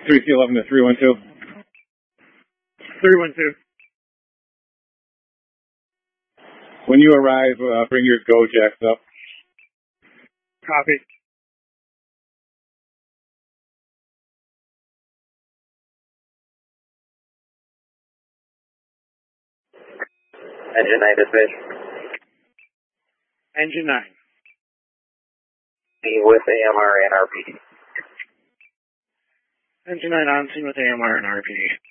3C11 to 312. 312. When you arrive, bring your go jacks up. Copy. Engine 9 dispatch. Engine 9. With AMR and RPD. Engine 9 on scene with AMR and RPD.